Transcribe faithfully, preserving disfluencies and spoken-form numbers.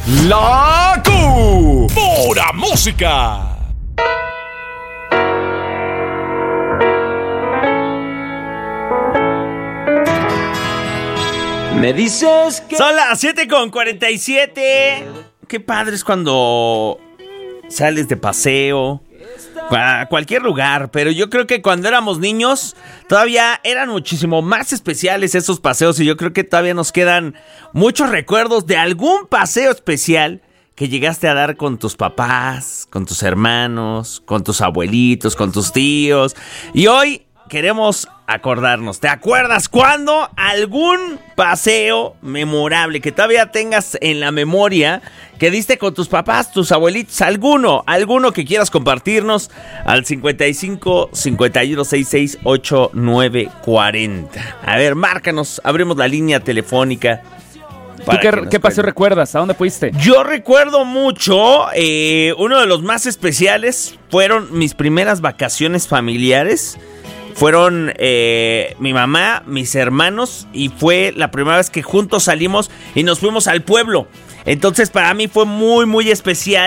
La Q. Pura música. Me dices que... Son las siete con cuarenta y siete. Qué padre es cuando sales de paseo a cualquier lugar, pero yo creo que cuando éramos niños todavía eran muchísimo más especiales esos paseos, y yo creo que todavía nos quedan muchos recuerdos de algún paseo especial que llegaste a dar con tus papás, con tus hermanos, con tus abuelitos, con tus tíos. Y hoy queremos acordarnos. ¿Te acuerdas cuándo? Algún paseo memorable que todavía tengas en la memoria, que diste con tus papás, tus abuelitos, alguno, alguno que quieras compartirnos al cincuenta y cinco, cincuenta y uno, sesenta y seis, ochenta y nueve, cuarenta. A ver, márcanos, abrimos la línea telefónica. ¿Tú qué, qué paseo recuerdas? ¿A dónde fuiste? Yo recuerdo mucho, eh, uno de los más especiales fueron mis primeras vacaciones familiares. Fueron eh, mi mamá, mis hermanos, y fue la primera vez que juntos salimos y nos fuimos al pueblo. Entonces para mí fue muy, muy especial.